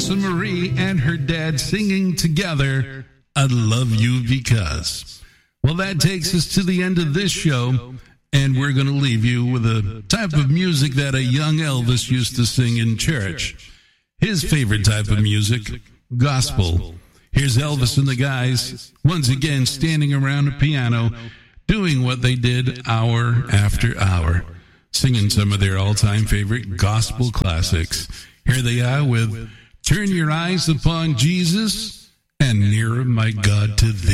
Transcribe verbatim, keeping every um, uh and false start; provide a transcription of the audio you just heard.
Melissa Marie and her dad singing together, I Love You Because. Well, that takes us to the end of this show, and we're going to leave you with a type of music that a young Elvis used to sing in church. His favorite type of music, gospel. Here's Elvis and the guys, once again standing around a piano, doing what they did hour after hour, singing some of their all-time favorite gospel classics. Here they are with Turn Your Eyes Upon Jesus and Nearer, My God, to Thee.